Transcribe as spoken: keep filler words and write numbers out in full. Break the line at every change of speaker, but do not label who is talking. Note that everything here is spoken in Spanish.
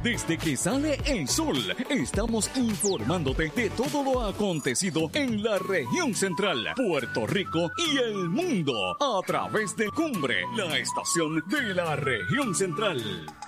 Desde que sale el sol, estamos informándote de todo lo acontecido en la región central, Puerto Rico y el mundo, a través de Cumbre, la estación de la región central.